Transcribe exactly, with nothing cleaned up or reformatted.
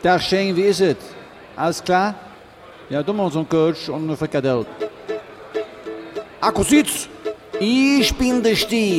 Tag Shane, wie ist es? Alles klar? Ja, du machst einen Coach und eine Frikadelle. Akku Sitz! Ich bin der Stier.